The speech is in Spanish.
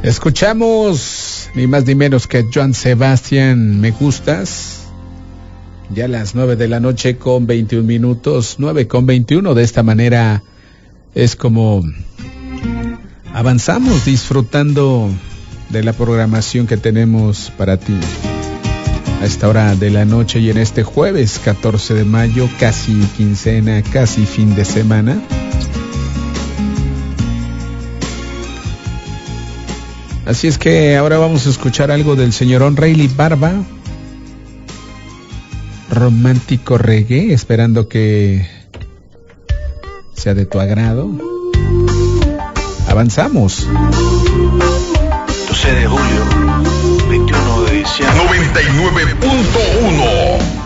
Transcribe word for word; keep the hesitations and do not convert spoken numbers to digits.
Escuchamos ni más ni menos que Joan Sebastián, Me Gustas. Ya a las nueve de la noche con veintiún minutos, nueve con veintiuno. De esta manera es como avanzamos disfrutando de la programación que tenemos para ti a esta hora de la noche y en este jueves catorce de mayo, casi quincena, casi fin de semana. Así es que ahora vamos a escuchar algo del señorón Rayleigh Barba, romántico reggae, esperando que sea de tu agrado. Avanzamos. doce de julio, veintiuno de diciembre. noventa y nueve punto uno